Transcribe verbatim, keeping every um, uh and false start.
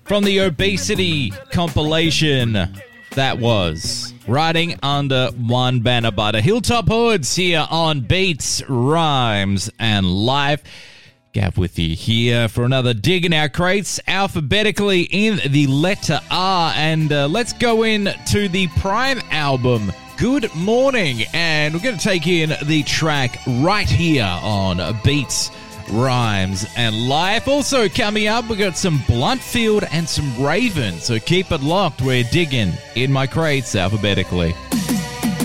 From the Obesity compilation, that was Riding Under One Banner by the Hilltop Hoods here on Beats, Rhymes, and Life. Gav with you here for another dig in our crates, alphabetically in the letter R. And uh, let's go in to the Prime album, Good Morning. And we're going to take in the track right here on Beats, Rhymes, and Life. Also coming up, we've got some Bluntfield and some Raven. So keep it locked. We're digging in my crates alphabetically.